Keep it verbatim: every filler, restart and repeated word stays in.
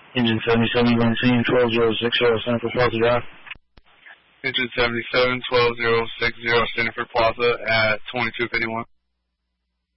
Engine seventy-seven, Lansing, twelve zero six zero, Sanford Plaza Drive. Engine seventy-seven, twelve zero six zero, Sanford Plaza at twenty-two fifty-one.